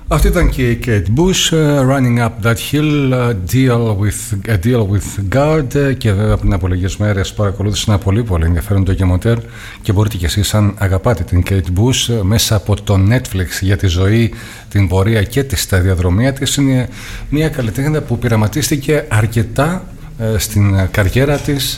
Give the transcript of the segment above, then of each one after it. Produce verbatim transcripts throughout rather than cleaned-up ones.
Αυτή ήταν και η Kate Bush, uh, Running Up That Hill, uh, deal, with, a deal with God, uh, και βέβαια πριν από λίγες μέρες παρακολούθησα ένα πολύ πολύ ενδιαφέρον ντοκιμαντέρ και μπορείτε κι εσείς, αν αγαπάτε την Kate Bush, uh, μέσα από το Netflix για τη ζωή, την πορεία και τη σταδιαδρομία της. Είναι μια καλλιτέχνηδα που πειραματίστηκε αρκετά uh, στην καριέρα της,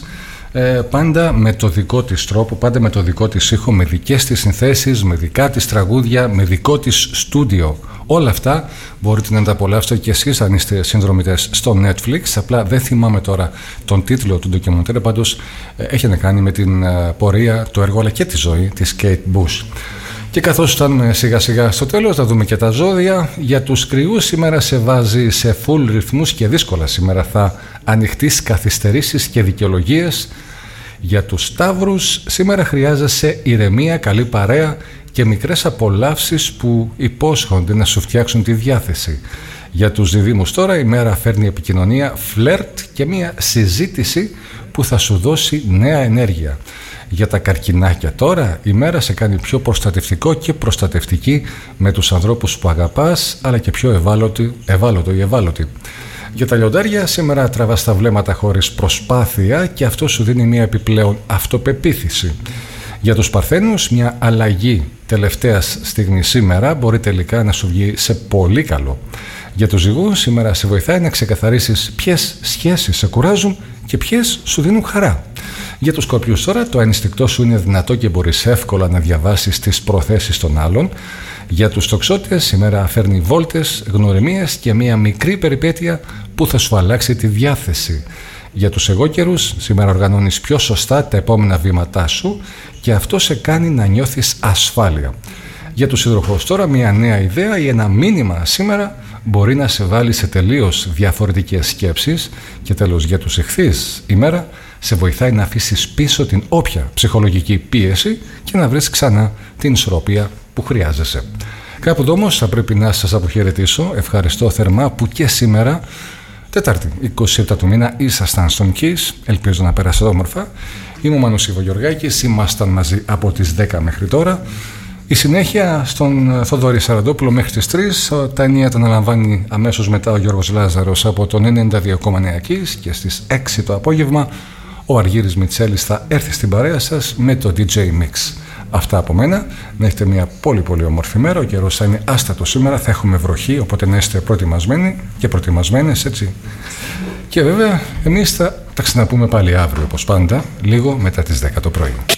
πάντα με το δικό της τρόπο, πάντα με το δικό της ήχο, με δικές της συνθέσεις, με δικά της τραγούδια, με δικό της στούντιο. Όλα αυτά μπορείτε να τα απολαύσετε και εσείς αν είστε συνδρομητές στο Netflix. Απλά δεν θυμάμαι τώρα τον τίτλο του ντοκιμαντέρ, πάντως έχει να κάνει με την πορεία, το έργο αλλά και τη ζωή της Kate Bush. Και καθώς φτάνουμε σιγά σιγά στο τέλος, θα δούμε και τα ζώδια. Για τους κρυούς σήμερα σε βάζει σε full ρυθμούς και δύσκολα σήμερα θα ανοιχτείς καθυστερήσεις και δικαιολογίες. Για τους Σταύρους σήμερα χρειάζεσαι ηρεμία, καλή παρέα και μικρές απολαύσεις που υπόσχονται να σου φτιάξουν τη διάθεση. Για τους Διδύμους τώρα η μέρα φέρνει επικοινωνία, φλερτ και μια συζήτηση που θα σου δώσει νέα ενέργεια. Για τα Καρκινάκια τώρα η μέρα σε κάνει πιο προστατευτικό και προστατευτική με τους ανθρώπους που αγαπάς, αλλά και πιο ευάλωτο, ευάλωτο ή ευάλωτη. Για τα Λιοντάρια σήμερα τραβάς τα βλέμματα χωρίς προσπάθεια και αυτό σου δίνει μια επιπλέον αυτοπεποίθηση. Για τους Παρθένους μια αλλαγή τελευταίας στιγμής σήμερα μπορεί τελικά να σου βγει σε πολύ καλό. Για τους Ζυγούς σήμερα σε βοηθάει να ξεκαθαρίσεις ποιες σχέσεις σε κουράζουν και ποιες σου δίνουν χαρά. Για τους Σκορπιούς τώρα το ένστικτό σου είναι δυνατό και μπορείς εύκολα να διαβάσεις τις προθέσεις των άλλων. Για τους Τοξότες σήμερα φέρνει βόλτες, γνωριμίες και μια μικρή περιπέτεια που θα σου αλλάξει τη διάθεση. Για τους Αιγόκερους σήμερα οργανώνεις πιο σωστά τα επόμενα βήματά σου και αυτό σε κάνει να νιώθεις ασφάλεια. Για τους Υδροχόους τώρα μια νέα ιδέα ή ένα μήνυμα σήμερα μπορεί να σε βάλει σε τελείως διαφορετικές σκέψεις. Και τέλος για τους Ιχθύες η μέρα σε βοηθάει να αφήσεις πίσω την όποια ψυχολογική πίεση και να βρεις ξανά την ισορροπία που χρειάζεσαι. Κάπου εδώ όμως θα πρέπει να σας αποχαιρετήσω. Ευχαριστώ θερμά που και σήμερα, Τετάρτη είκοσι επτά του μήνα, ήσασταν στον Kiss. Ελπίζω να περάσετε όμορφα. Είμαι ο Μάνος Ιβογεωργάκης, ήμασταν μαζί από τις δέκα μέχρι τώρα. Η συνέχεια στον Θοδωρή Σαραντόπουλο μέχρι τις τρεις. Τα εννιά τα αναλαμβάνει αμέσως μετά ο Γιώργος Λάζαρος από τον ενενήντα δύο κόμμα εννέα Kiss και στις έξι το απόγευμα ο Αργύρης Μιτσέλης θα έρθει στην παρέα σας με το ντι τζέι Mix. Αυτά από μένα. Να έχετε μια πολύ πολύ όμορφη μέρα. Ο καιρός θα είναι άστατο σήμερα, θα έχουμε βροχή, οπότε να είστε προετοιμασμένοι και προετοιμασμένες, έτσι. Και βέβαια εμείς θα τα ξαναπούμε πάλι αύριο όπως πάντα, λίγο μετά τις δέκα το πρωί.